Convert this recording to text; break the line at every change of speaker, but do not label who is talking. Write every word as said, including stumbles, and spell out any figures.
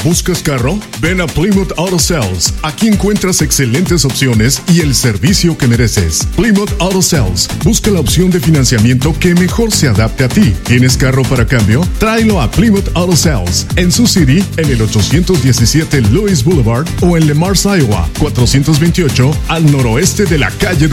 ¿Buscas carro? Ven a Plymouth Auto Sales. Aquí encuentras excelentes opciones y el servicio que mereces. Plymouth Auto Sales. Busca la opción de financiamiento que mejor se adapte a ti. ¿Tienes carro para cambio? Tráelo a Plymouth Auto Sales. En Sioux City, en el ochocientos diecisiete Lewis Boulevard o en Le Mars, Iowa, cuatrocientos veintiocho al noroeste de la calle